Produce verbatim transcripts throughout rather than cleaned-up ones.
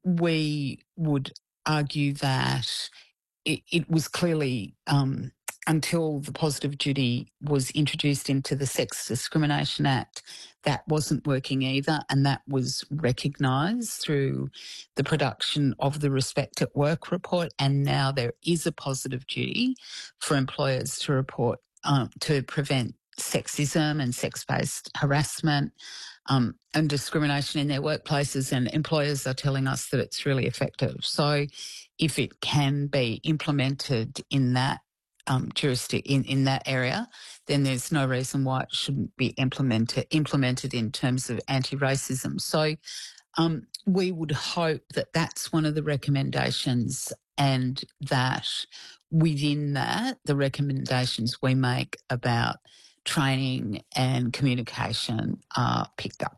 we would argue that it, it was clearly, um, until the positive duty was introduced into the Sex Discrimination Act, that wasn't working either, and that was recognised through the production of the Respect at Work report, and now there is a positive duty for employers to report, um, to prevent sexism and sex-based harassment um, and discrimination in their workplaces, and employers are telling us that it's really effective. So if it can be implemented in that um, jurisdiction, in, in that area, then there's no reason why it shouldn't be implemented implemented in terms of anti-racism. So um, we would hope that that's one of the recommendations, and that within that, the recommendations we make about training and communication are picked up.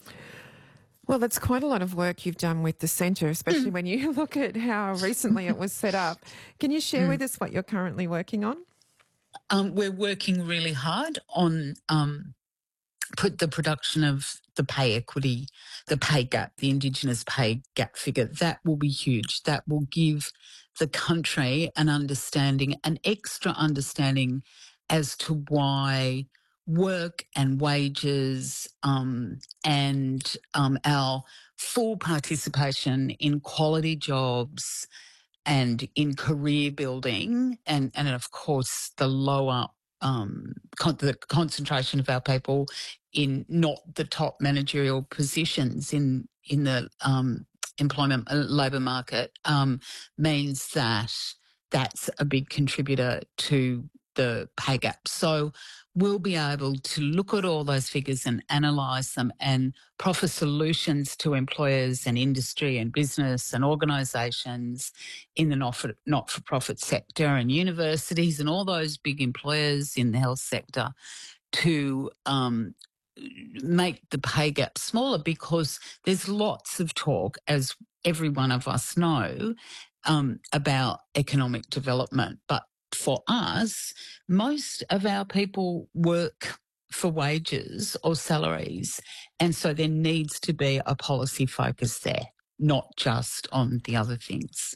Well, that's quite a lot of work you've done with the centre, especially when you look at how recently it was set up. Can you share with us what you're currently working on? Um, we're working really hard on um, put the production of the pay equity, the pay gap, the Indigenous pay gap figure. That will be huge. That will give the country an understanding, an extra understanding as to why work and wages um, and um, our full participation in quality jobs and in career building, and, and of course the lower um, con- the concentration of our people in not the top managerial positions in in the um, employment uh, labour market um, means that that's a big contributor to the pay gap. So we'll be able to look at all those figures and analyse them and proffer solutions to employers and industry and business and organisations in the not-for, not-for-profit sector and universities and all those big employers in the health sector to um, make the pay gap smaller, because there's lots of talk, as every one of us know, um, about economic development. But for us, most of our people work for wages or salaries, and so there needs to be a policy focus there, not just on the other things.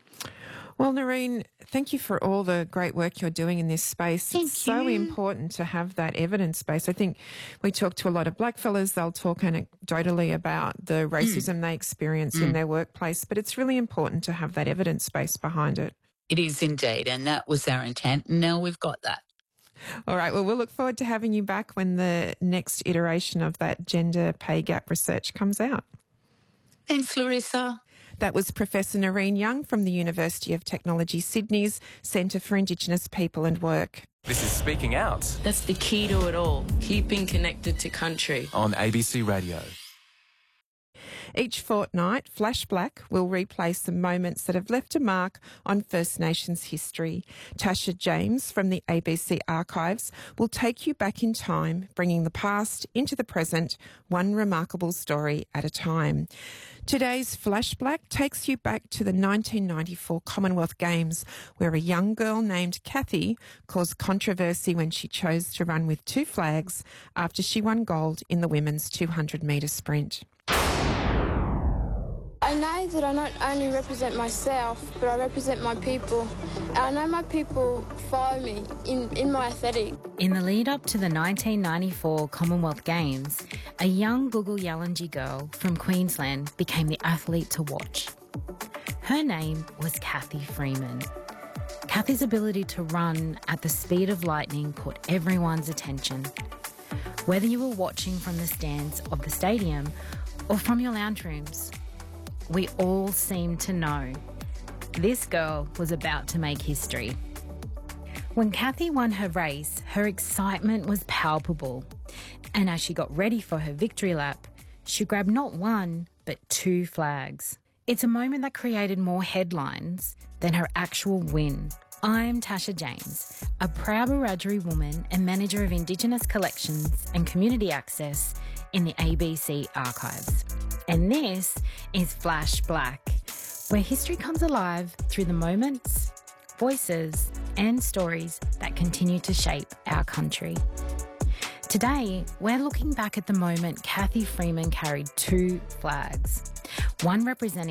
Well, Noreen, thank you for all the great work you're doing in this space. Thank it's so you. important to have that evidence base. I think we talk to a lot of blackfellas, they'll talk anecdotally about the racism mm. they experience mm. in their workplace, but it's really important to have that evidence base behind it. It is indeed, and that was our intent, and now we've got that. All right, well, we'll look forward to having you back when the next iteration of that gender pay gap research comes out. Thanks, Larissa. That was Professor Noreen Young from the University of Technology Sydney's Centre for Indigenous People and Work. This is Speaking Out. That's the key to it all, keeping connected to country. On A B C Radio. Each fortnight, Flash Black will replay some moments that have left a mark on First Nations history. Tasha James from the A B C Archives will take you back in time, bringing the past into the present, one remarkable story at a time. Today's Flash Black takes you back to the nineteen ninety-four Commonwealth Games, where a young girl named Kathy caused controversy when she chose to run with two flags after she won gold in the women's two hundred metre sprint. I know that I not only represent myself, but I represent my people. I know my people follow me in, in my athletic. In the lead up to the nineteen ninety-four Commonwealth Games, a young Google Yalanji girl from Queensland became the athlete to watch. Her name was Cathy Freeman. Cathy's ability to run at the speed of lightning caught everyone's attention. Whether you were watching from the stands of the stadium or from your lounge rooms, we all seemed to know this girl was about to make history. When Cathy won her race, her excitement was palpable. And as she got ready for her victory lap, she grabbed not one, but two flags. It's a moment that created more headlines than her actual win. I'm Tasha James, a proud Wiradjuri woman and manager of Indigenous collections and community access in the A B C Archives. And this is Flash Black, where history comes alive through the moments, voices, and stories that continue to shape our country. Today, we're looking back at the moment Cathy Freeman carried two flags, one representing